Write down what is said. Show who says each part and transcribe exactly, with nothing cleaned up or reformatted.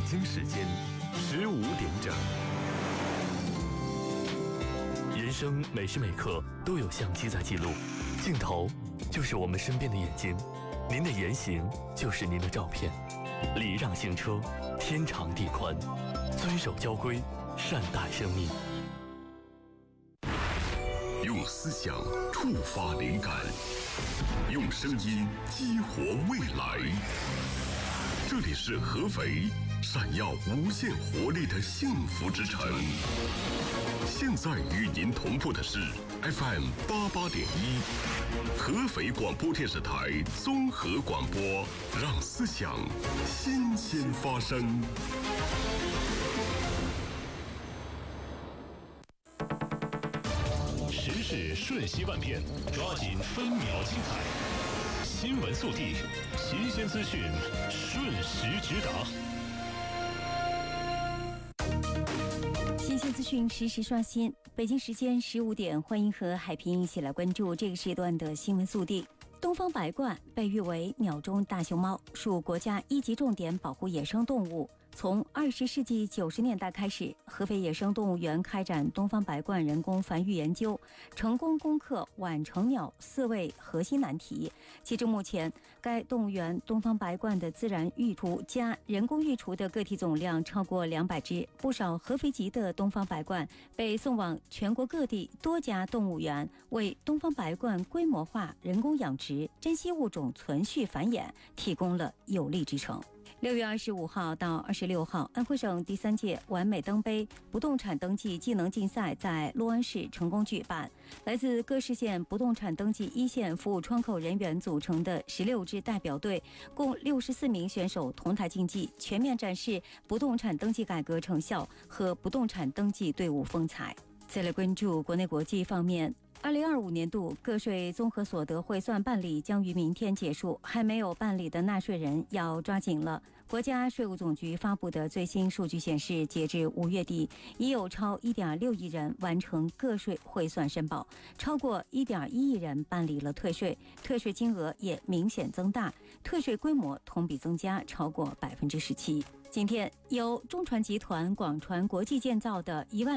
Speaker 1: 京时间十五点整。人生每时每刻都有相机在记录，镜头就是我们身边的眼睛，您的言行就是您的照片。礼让行车，天长地宽，遵守交规，善待生命。
Speaker 2: 用思想触发灵感，用声音激活未来。这里是合肥，闪耀无限活力的幸福之城。现在与您同步的是 F M 八八点一，合肥广播电视台综合广播，让思想新鲜发生。
Speaker 3: 时事瞬息万变，抓紧分秒精彩。新闻速递，新鲜资讯，瞬时直达。
Speaker 4: 新鲜资讯实时刷新。北京时间十五点，欢迎和海平一起来关注这个时段的新闻速递。东方白鹳被誉为鸟中大熊猫，属国家一级重点保护野生动物。从二十世纪九十年代开始，合肥野生动物园开展东方白鹳人工繁育研究，成功攻克晚成鸟四位核心难题。截至目前，该动物园东方白鹳的自然育雏加人工育雏的个体总量超过两百只，不少合肥籍的东方白鹳被送往全国各地多家动物园，为东方白鹳规模化人工养殖、珍稀物种存续繁衍提供了有力支撑。六月二十五号到二十六号，安徽省第三届完美登杯不动产登记技能竞赛在六安市成功举办。来自各市县不动产登记一线服务窗口人员组成的十六支代表队，共六十四名选手同台竞技，全面展示不动产登记改革成效和不动产登记队伍风采。再来关注国内国际方面。二零二五年度个税综合所得汇算办理将于明天结束，还没有办理的纳税人要抓紧了。国家税务总局发布的最新数据显示，截至五月底，已有超一点六亿人完成个税汇算申报，超过一点一亿人办理了退税，退税金额也明显增大，退税规模同比增加超过百分之十七。今天，由中传集团广传国际建造的一万